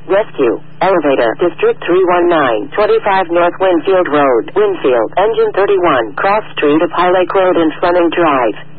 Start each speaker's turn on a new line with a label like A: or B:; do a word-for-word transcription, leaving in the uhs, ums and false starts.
A: Rescue. Elevator. District three one nine, twenty-five North Winfield Road. Winfield. Engine thirty-one. Cross Street of High Lake Road and Fleming Drive.